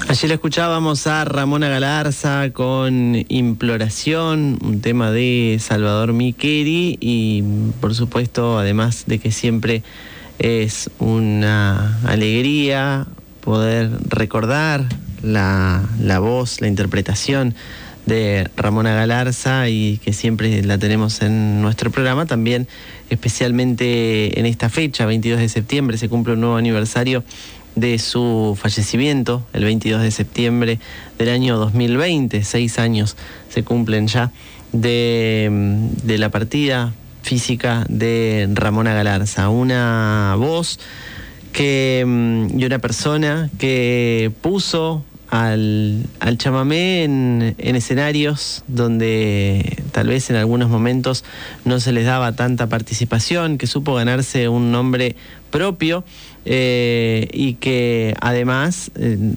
Ayer escuchábamos a Ramona Galarza con Imploración, un tema de Salvador Micheli, y por supuesto, además de que siempre es una alegría poder recordar la voz, la interpretación de Ramona Galarza, y que siempre la tenemos en nuestro programa, también especialmente en esta fecha, 22 de septiembre, se cumple un nuevo aniversario de su fallecimiento, el 22 de septiembre del año 2020, 6 años se cumplen ya de la partida física de Ramona Galarza, una voz y una persona que puso al chamamé en escenarios donde tal vez en algunos momentos no se les daba tanta participación, que supo ganarse un nombre propio, y que además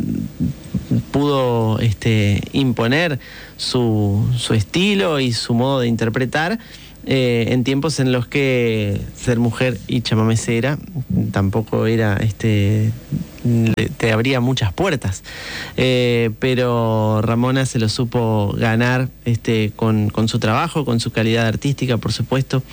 pudo imponer su estilo y su modo de interpretar en tiempos en los que ser mujer y chamamecera tampoco era te abría muchas puertas, pero Ramona se lo supo ganar con su trabajo, con su calidad artística, por supuesto,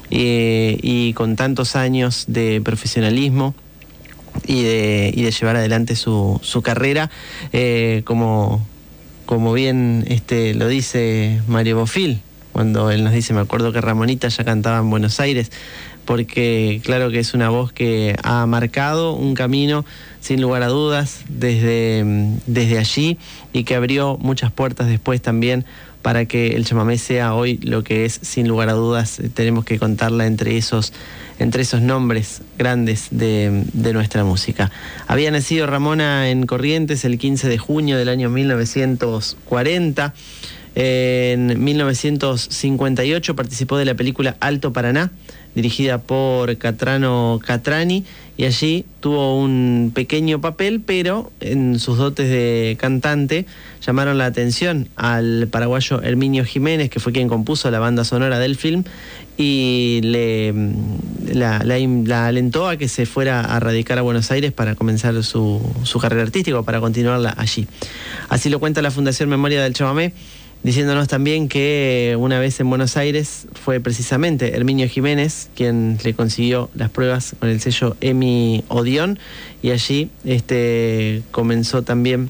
y con tantos años de profesionalismo y de llevar adelante su carrera, como bien lo dice Mario Bofill, cuando él nos dice: me acuerdo que Ramonita ya cantaba en Buenos Aires, porque claro que es una voz que ha marcado un camino sin lugar a dudas desde allí, y que abrió muchas puertas después también para que el chamamé sea hoy lo que es. Sin lugar a dudas, tenemos que contarla entre esos nombres grandes de nuestra música. Había nacido Ramona en Corrientes el 15 de junio del año 1940. En 1958 participó de la película Alto Paraná, dirigida por Catrano Catrani, y allí tuvo un pequeño papel, pero en sus dotes de cantante llamaron la atención al paraguayo Herminio Jiménez, que fue quien compuso la banda sonora del film, y la alentó a que se fuera a radicar a Buenos Aires para comenzar su carrera artística, o para continuarla allí. Así lo cuenta la Fundación Memoria del Chamamé, diciéndonos también que una vez en Buenos Aires fue precisamente Herminio Jiménez quien le consiguió las pruebas con el sello EMI Odeón, y allí comenzó también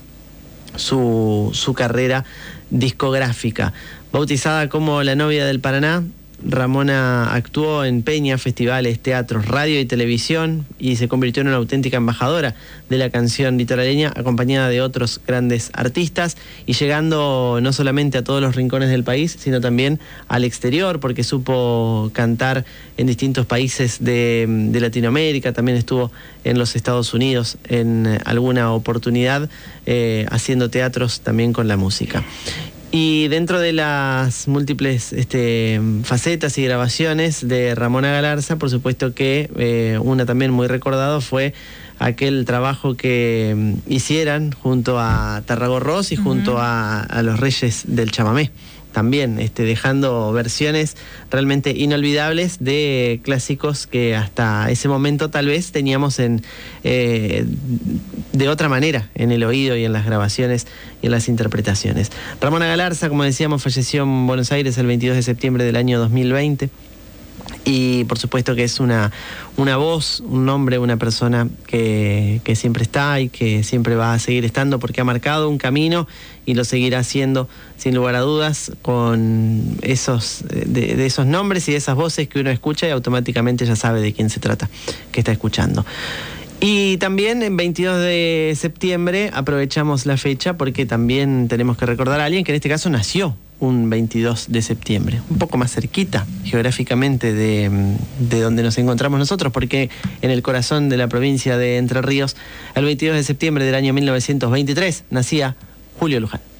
su carrera discográfica. Bautizada como la novia del Paraná, Ramona actuó en peñas, festivales, teatros, radio y televisión, y se convirtió en una auténtica embajadora de la canción litoraleña, acompañada de otros grandes artistas, y llegando no solamente a todos los rincones del país, sino también al exterior, porque supo cantar en distintos países de Latinoamérica. También estuvo en los Estados Unidos en alguna oportunidad, haciendo teatros también con la música. Y dentro de las múltiples facetas y grabaciones de Ramona Galarza, por supuesto que una también muy recordado fue aquel trabajo que hicieran junto a Tarragó Ross y junto a los Reyes del Chamamé. También dejando versiones realmente inolvidables de clásicos que hasta ese momento tal vez teníamos de otra manera en el oído y en las grabaciones y en las interpretaciones. Ramona Galarza, como decíamos, falleció en Buenos Aires el 22 de septiembre del año 2020. Y por supuesto que es una voz, un nombre, una persona que siempre está y que siempre va a seguir estando, porque ha marcado un camino y lo seguirá haciendo sin lugar a dudas, con esos nombres y de esas voces que uno escucha y automáticamente ya sabe de quién se trata, que está escuchando. Y también en 22 de septiembre aprovechamos la fecha porque también tenemos que recordar a alguien que en este caso nació un 22 de septiembre, un poco más cerquita geográficamente de donde nos encontramos nosotros, porque en el corazón de la provincia de Entre Ríos, el 22 de septiembre del año 1923, nacía Julio Luján.